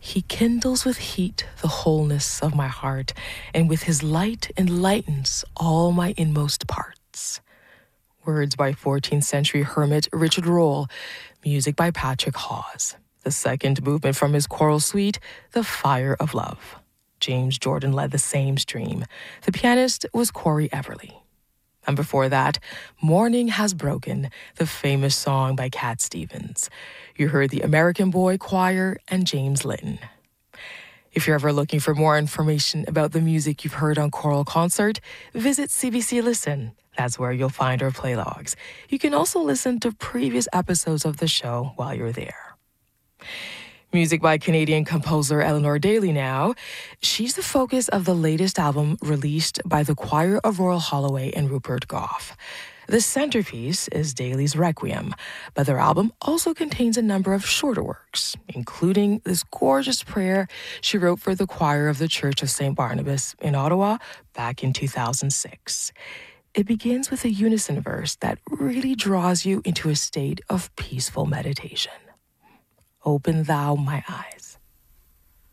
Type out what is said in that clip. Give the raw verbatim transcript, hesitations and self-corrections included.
He kindles with heat the wholeness of my heart, and with his light enlightens all my inmost parts. Words by fourteenth century hermit Richard Rolle, music by Patrick Hawes. The second movement from his choral suite, The Fire of Love. James Jordan led the same stream. The pianist was Corey Everly. And before that, Morning Has Broken, the famous song by Cat Stevens. You heard the American Boy Choir and James Litton. If you're ever looking for more information about the music you've heard on Choral Concert, visit C B C Listen. That's where you'll find our playlogs. You can also listen to previous episodes of the show while you're there. Music by Canadian composer Eleanor Daly now. She's the focus of the latest album released by the Choir of Royal Holloway and Rupert Gough. The centerpiece is Daly's Requiem, but their album also contains a number of shorter works, including this gorgeous prayer she wrote for the choir of the Church of Saint Barnabas in Ottawa back in two thousand six. It begins with a unison verse that really draws you into a state of peaceful meditation. Open thou my eyes.